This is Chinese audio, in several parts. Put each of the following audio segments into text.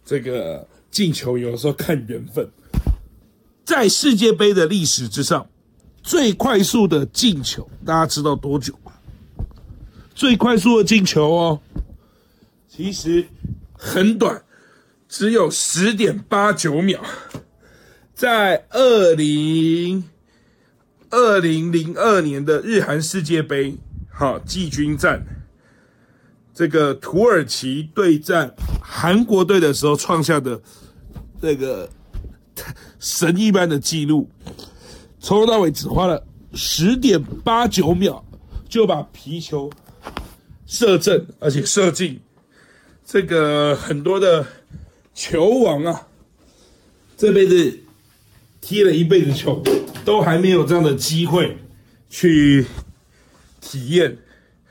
这个进球有的时候看缘分。在世界杯的历史之上，最快速的进球，大家知道多久吗？最快速的进球哦，其实很短，只有10.89秒，在2002年的日韩世界杯，季军战，这个土耳其对战韩国队的时候创下的这个神一般的记录，从头到尾只花了10.89秒就把皮球射正，而且射进。这个很多的球王啊，这辈子踢了一辈子球，都还没有这样的机会去体验。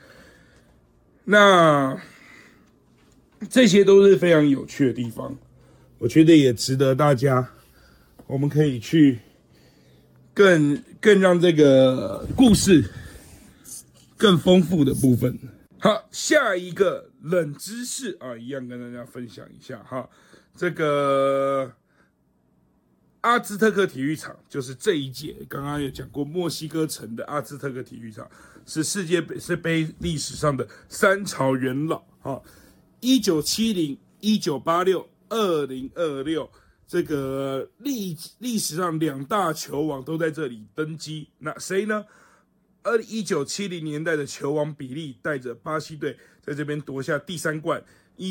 那这些都是非常有趣的地方，我觉得也值得大家，我们可以去更让这个故事更丰富的部分。好，下一个冷知识啊，一样跟大家分享一下哈。这个阿兹特克体育场就是这一届，刚刚有讲过，墨西哥城的阿兹特克体育场是世界杯历史上的3朝元老啊，1970、1986、2026，这个历史上2大球王都在这里登基。那谁呢？1970年代的球王比利带着巴西队在这边夺下第3冠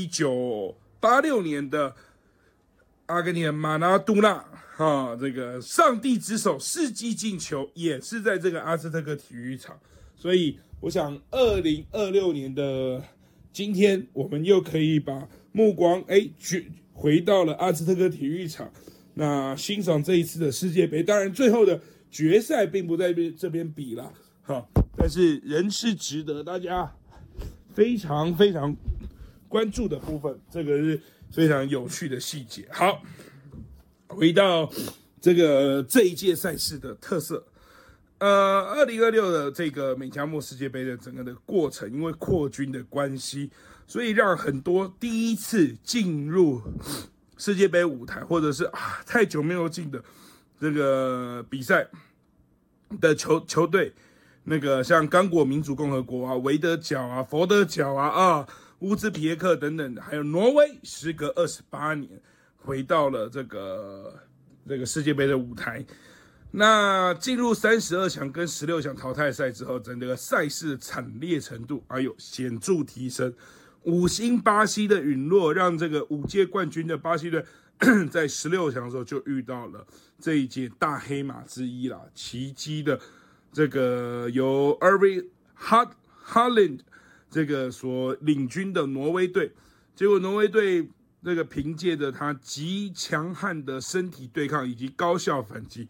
，1986年的阿根廷的马拉多纳这个上帝之手世纪进球也是在这个阿兹特克体育场。所以我想2026年的今天，我们又可以把目光回到了阿兹特克体育场，那欣赏这一次的世界杯。当然最后的决赛并不在这边比啦，但是仍是值得大家非常非常关注的部分，这个是非常有趣的细节。好，回到这一届赛事的特色，2026的这个美加墨世界杯的整个的过程，因为扩军的关系，所以让很多第一次进入世界杯舞台，或者是太久没有进的这个比赛的球队。那个像刚果民主共和国啊、维德角啊、佛得角啊、乌兹别克等等，还有挪威，时隔28年回到了这个世界杯的舞台。那进入32强跟16强淘汰赛之后，整个赛事的惨烈程度显著提升。5星巴西的陨落，让这个5届冠军的巴西队在16强的时候就遇到了这一届大黑马之一啦，奇迹的。这个由 Erling Haaland 这个所领军的挪威队，结果挪威队这个凭借着他极强悍的身体对抗以及高效反击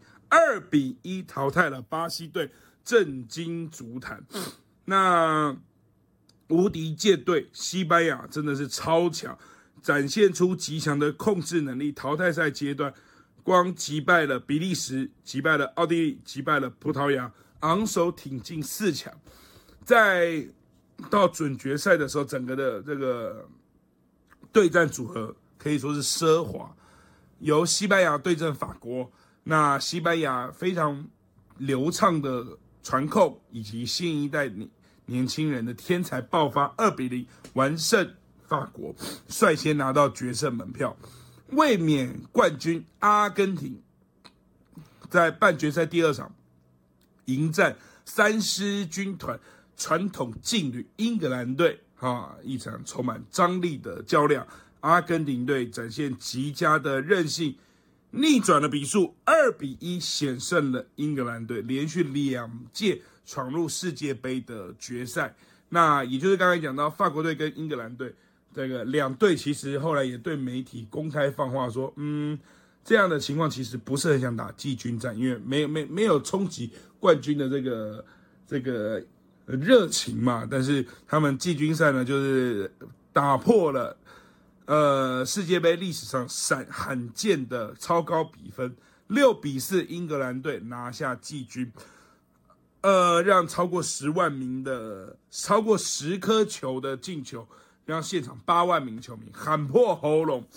，2-1淘汰了巴西队，震惊足坛。那无敌舰队西班牙真的是超强，展现出极强的控制能力。淘汰赛阶段，光击败了比利时，击败了奥地利，击败了葡萄牙，昂首挺进4强。在到准决赛的时候，整个的这个对战组合可以说是奢华，由西班牙对阵法国。那西班牙非常流畅的传控，以及新一代年轻人的天才爆发，2-0完胜法国，率先拿到决胜门票。卫冕冠军阿根廷在半决赛第2场迎战3狮军团传统劲旅英格兰队，一场充满张力的较量。阿根廷队展现极佳的韧性，逆转了比数，2-1险胜了英格兰队，连续2届闯入世界杯的决赛。那也就是刚才讲到法国队跟英格兰队，这个2队其实后来也对媒体公开放话说，这样的情况其实不是很想打季军战，因为没有冲击冠军的这个热情嘛。但是他们季军赛呢，就是打破了世界杯历史上罕见的超高比分，6-4英格兰队拿下季军，让超过10万名的超过10颗球的进球，让现场8万名球迷喊破喉咙。